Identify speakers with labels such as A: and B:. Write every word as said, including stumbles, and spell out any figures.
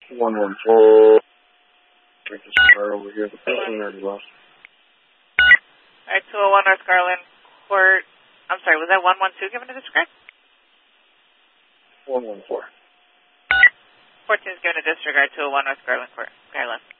A: one one four. We can start over here. The person already lost.
B: Alright, two oh one North Garland Court. I'm sorry, was that one one two given a disregard?
A: one one four.
B: fourteen is given a disregard, two oh one North Garland Court. Garland.